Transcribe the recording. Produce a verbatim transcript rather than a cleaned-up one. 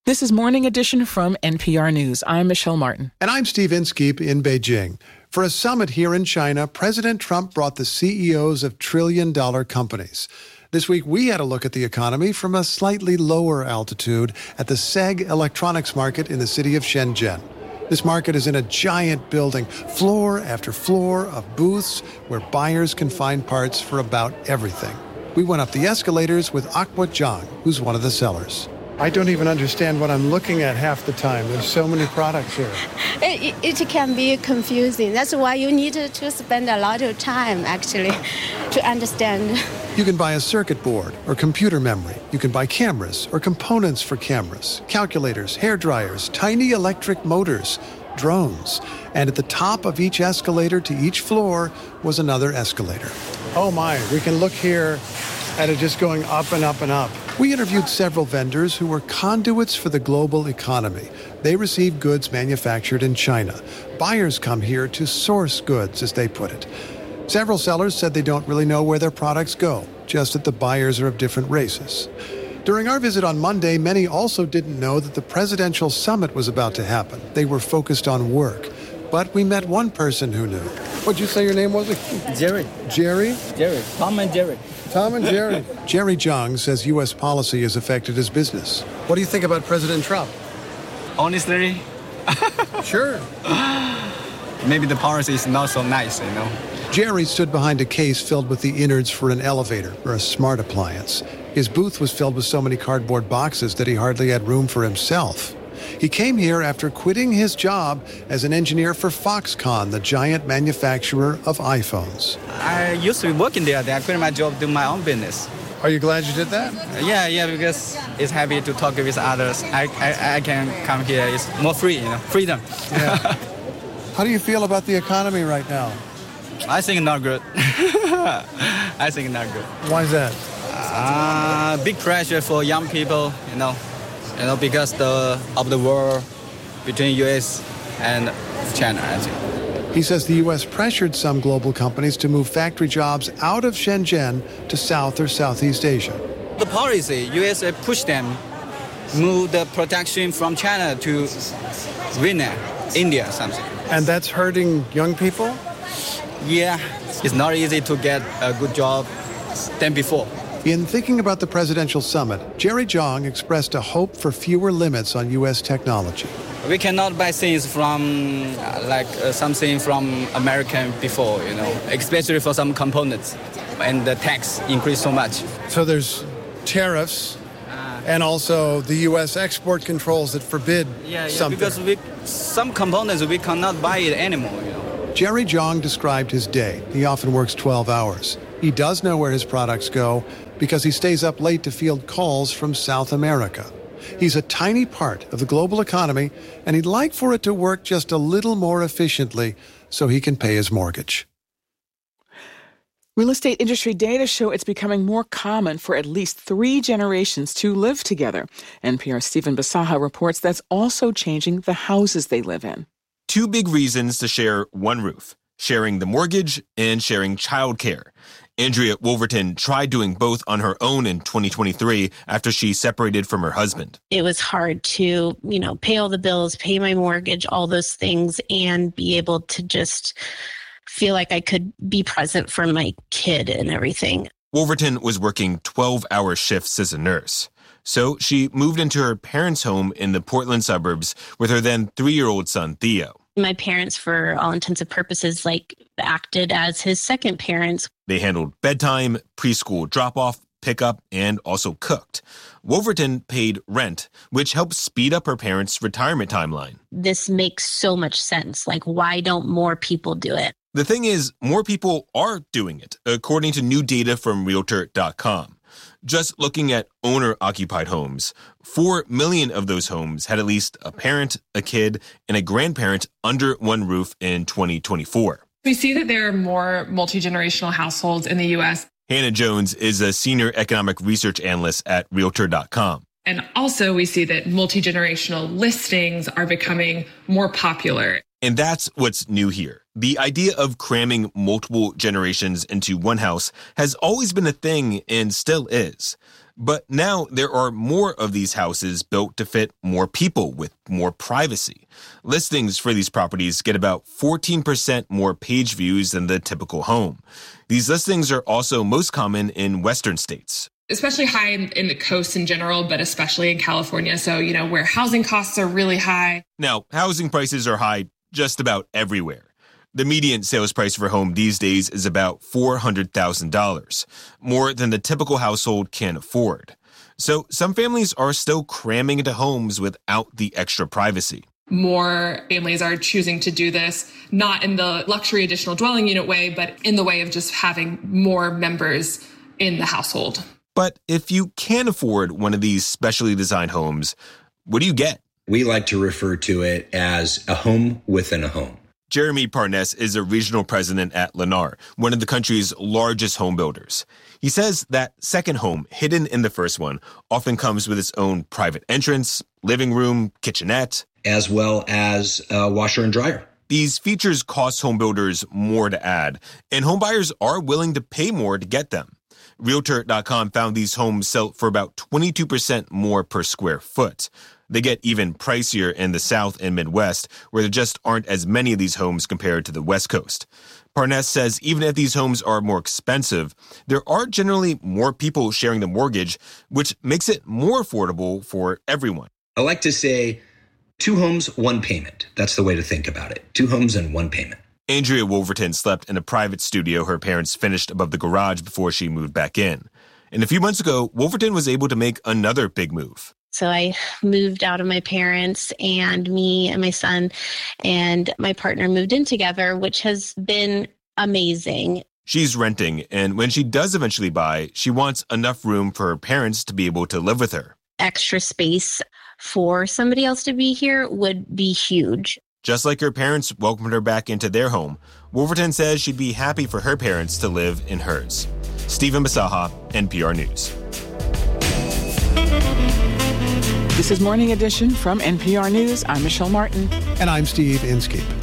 This is Morning Edition from N P R News. I'm Michelle Martin. And I'm Steve Inskeep in Beijing. For a summit here in China, President Trump brought the C E Os of trillion-dollar companies. This week, we had a look at the economy from a slightly lower altitude at the S E G Electronics Market in the city of Shenzhen. This market is in a giant building, floor after floor of booths where buyers can find parts for about everything. We went up the escalators with Akwa Zhang, who's one of the sellers. I don't even understand what I'm looking at half the time. There's so many products here. It, it can be confusing. That's why you need to spend a lot of time, actually, to understand. You can buy a circuit board or computer memory. You can buy cameras or components for cameras, calculators, hair dryers, tiny electric motors, drones. And at the top of each escalator to each floor was another escalator. Oh my, we can look here at it just going up and up and up. We interviewed several vendors who were conduits for the global economy. They receive goods manufactured in China. Buyers come here to source goods, as they put it. Several sellers said they don't really know where their products go, just that the buyers are of different races. During our visit on Monday, many also didn't know that the presidential summit was about to happen. They were focused on work. But we met one person who knew. What'd you say your name was? Jerry. Jerry? Jerry. Tom and Jerry. Tom and Jerry. Jerry Zhang says U S policy has affected his business. What do you think about President Trump? Honestly, Sure. maybe the policy is not so nice, you know. Jerry stood behind a case filled with the innards for an elevator or a smart appliance. His booth was filled with so many cardboard boxes that he hardly had room for himself. He came here after quitting his job as an engineer for Foxconn, the giant manufacturer of iPhones. I used to be working there. Then I quit my job to do my own business. Are you glad you did that? Yeah, yeah, because it's happy to talk with others. I, I, I can come here. It's more free, you know, freedom. Yeah. How do you feel about the economy right now? I think not good. I think not good. Why is that? Uh, big pressure for young people, you know. You know, because the of the war between U S and China, I think. He says the U S pressured some global companies to move factory jobs out of Shenzhen to South or Southeast Asia. The policy, U S pushed them, move the production from China to Vietnam, India, something. And that's hurting young people? Yeah, it's not easy to get a good job than before. In thinking about the presidential summit, Jerry Zhang expressed a hope for fewer limits on U S technology. We cannot buy things from, uh, like uh, something from American before, you know, especially for some components. And the tax increased so much. So there's tariffs Uh, and also the U S export controls that forbid yeah, yeah, something. because we, some components we cannot buy it anymore, you know. Jerry Zhang described his day. He often works twelve hours. He does know where his products go because he stays up late to field calls from South America. He's a tiny part of the global economy, and he'd like for it to work just a little more efficiently so he can pay his mortgage. Real estate industry data show it's becoming more common for at least three generations to live together. N P R's Stephen Basaha reports that's also changing the houses they live in. Two big reasons to share one roof: sharing the mortgage and sharing childcare. Andrea Wolverton tried doing both on her own in twenty twenty-three after she separated from her husband. It was hard to, you know, pay all the bills, pay my mortgage, all those things, and be able to just feel like I could be present for my kid and everything. Wolverton was working twelve-hour shifts as a nurse. So she moved into her parents' home in the Portland suburbs with her then three-year-old son, Theo. My parents, for all intents and purposes, like acted as his second parents. They handled bedtime, preschool drop-off, pickup, and also cooked. Wolverton paid rent, which helped speed up her parents' retirement timeline. This makes so much sense. Like, why don't more people do it? The thing is, more people are doing it, according to new data from Realtor dot com. Just looking at owner-occupied homes, four million of those homes had at least a parent, a kid, and a grandparent under one roof in twenty twenty-four. We see that there are more multi-generational households in the U S. Hannah Jones is a senior economic research analyst at Realtor dot com. And also we see that multi-generational listings are becoming more popular. And that's what's new here. The idea of cramming multiple generations into one house has always been a thing and still is. But now there are more of these houses built to fit more people with more privacy. Listings for these properties get about fourteen percent more page views than the typical home. These listings are also most common in Western states. Especially high in, in the coast in general, but especially in California. So, you know, where housing costs are really high. Now, housing prices are high just about everywhere. The median sales price for a home these days is about four hundred thousand dollars, more than the typical household can afford. So some families are still cramming into homes without the extra privacy. More families are choosing to do this, not in the luxury additional dwelling unit way, but in the way of just having more members in the household. But if you can't afford one of these specially designed homes, what do you get? We like to refer to it as a home within a home. Jeremy Parnes is a regional president at Lennar, one of the country's largest home builders. He says that second home, hidden in the first one, often comes with its own private entrance, living room, kitchenette, as well as a washer and dryer. These features cost home builders more to add, and homebuyers are willing to pay more to get them. Realtor dot com found these homes sell for about twenty-two percent more per square foot. They get even pricier in the South and Midwest, where there just aren't as many of these homes compared to the West Coast. Parnes says even if these homes are more expensive, there are generally more people sharing the mortgage, which makes it more affordable for everyone. I like to say two homes, one payment. That's the way to think about it. Two homes and one payment. Andrea Wolverton slept in a private studio her parents finished above the garage before she moved back in. And a few months ago, Wolverton was able to make another big move. So I moved out of my parents, and me and my son and my partner moved in together, which has been amazing. She's renting, and when she does eventually buy, she wants enough room for her parents to be able to live with her. Extra space for somebody else to be here would be huge. Just like her parents welcomed her back into their home, Wolverton says she'd be happy for her parents to live in hers. Stephen Basaha, N P R News. This is Morning Edition from N P R News. I'm Michelle Martin. And I'm Steve Inskeep.